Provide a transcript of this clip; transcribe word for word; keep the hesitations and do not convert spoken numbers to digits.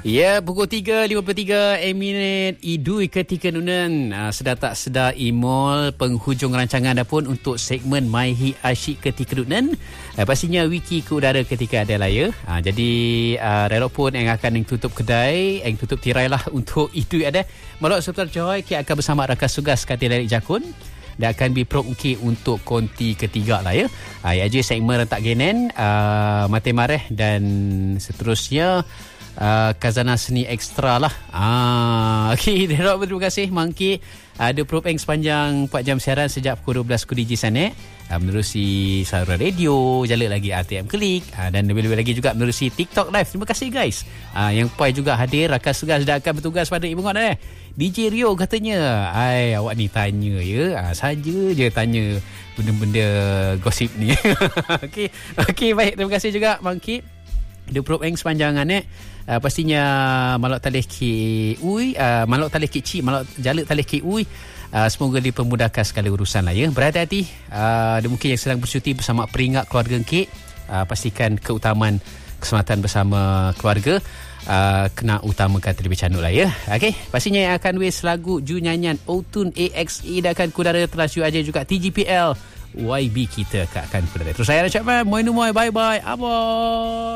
Ya, pukul tiga lima puluh tiga minit idui ketika nunan. Uh, sedar tak sedar imol penghujung rancangan dah pun untuk segmen Maihi Asyik ketika nunan. Uh, pastinya wiki ke udara ketika ada laya. Uh, jadi uh, Rerok pun yang akan yang tutup kedai, yang tutup tirai lah untuk idui ada. Malak Sultan Joy kita akan bersama rakan tugas Katil Erik Jakun. Dan akan diperokey untuk konti ketiga lah ya. Uh, ya je segmen rentak genen, uh, Mate Mareh dan seterusnya. Uh, Kazana Seni Ekstra lah. Ah, okay, terima kasih Mangki. Ada uh, program sepanjang empat jam siaran sejak pukul dua belas Kudi Sana. Uh, menerusi saluran radio, jalan lagi R T M Klik, uh, dan lebih-lebih lagi juga menerusi TikTok Live. Terima kasih guys. Uh, yang Pai juga hadir, rakan tugas dah akan bertugas pada Ibu Ngot eh. D J Rio katanya, ai awak ni tanya ya. Uh, saja je tanya benda-benda gosip ni. Okey, okey baik. Terima kasih juga Mangki. Dia program sepanjangan eh. Uh, pastinya malak talih ki ui, uh, malak talih ki ci, malak jalak talih ki ui. Uh, semoga dipermudahkan segala urusan lah ya. Berhati-hati. Uh, ada mungkin yang sedang bercuti bersama peringat keluarga Encik. Uh, pastikan keutamaan keselamatan bersama keluarga. Uh, kena utamakan terlebih cantik lah ya. Okey, pastinya yang akan wis lagu Ju nyanyian Outun A X E dan akan kudara telah Ju aja juga T G P L Y B kita akan kudara. Terus saya nak cakap, moi nu moi, bye bye. Abang.